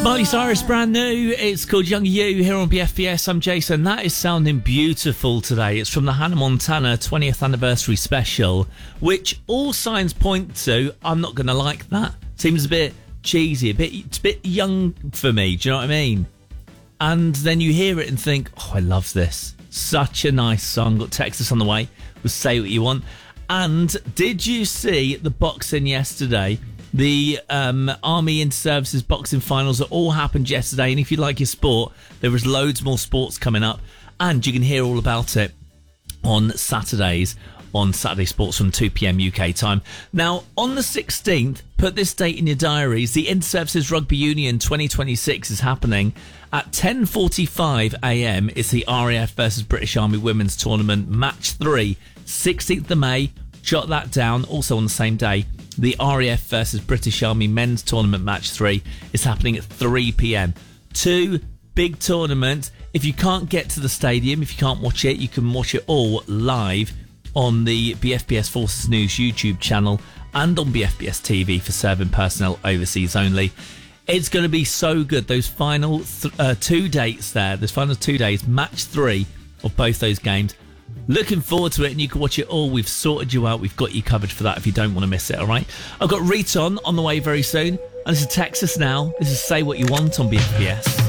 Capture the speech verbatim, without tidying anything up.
Miley Cyrus, brand new. It's called Young You here on B F B S. I'm Jason. That is sounding beautiful today. It's from the Hannah Montana twentieth anniversary special, which all signs point to I'm not going to like that. Seems a bit cheesy, a bit, it's a bit young for me. Do you know what I mean? And then you hear it and think, oh, I love this. Such a nice song. Got Texas on the way with Say What You Want. And did you see the boxing yesterday? The um, Army Inter-Services boxing finals that all happened yesterday. And if you like your sport, there was loads more sports coming up. And you can hear all about it on Saturdays, on Saturday Sports from two p.m. U K time. Now, on the sixteenth, put this date in your diaries. The Inter-Services Rugby Union twenty twenty-six is happening at ten forty-five a.m. It's the R A F versus British Army Women's Tournament, Match three, sixteenth of May. Jot that down. Also on the same day, the R A F versus British Army Men's Tournament Match three is happening at three p.m. Two big tournaments. If you can't get to the stadium, if you can't watch it, you can watch it all live on the B F B S Forces News YouTube channel and on B F B S T V for serving personnel overseas only. It's going to be so good. Those final th- uh, two dates there, those final two days, match three of both those games. Looking forward to it, and you can watch it all. We've sorted you out. We've got you covered for that if you don't want to miss it, all right? I've got Riton on the way very soon, and this is Texas now. This is Say What You Want on B F B S.